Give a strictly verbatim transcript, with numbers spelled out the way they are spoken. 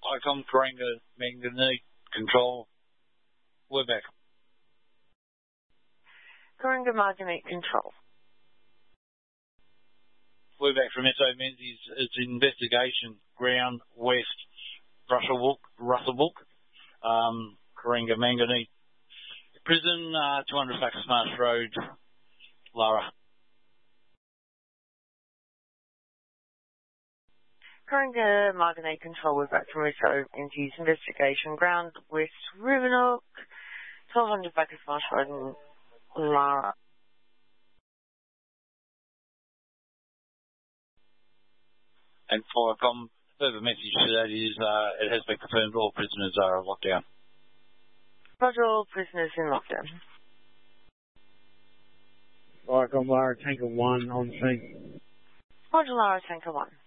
Icom Karinga Manganese Control. We're back. Karinga Manganese Control. We're back from S O Menzies. It's investigation ground west Russellbrook, Russellbrook, um, Karinga Manganese Prison, uh, two hundred Bacchus Marsh Road, Lara. Karinga Manganese Control, we're back from S O Menzies investigation ground west Rivenoak, twelve hundred Bacchus Marsh Road, Lara. And for a com- further message to that is, uh, it has been confirmed all prisoners are locked down. Roger, all prisoners in lockdown. Icom Lara Tanker one on scene. Roger, Lara Tanker one.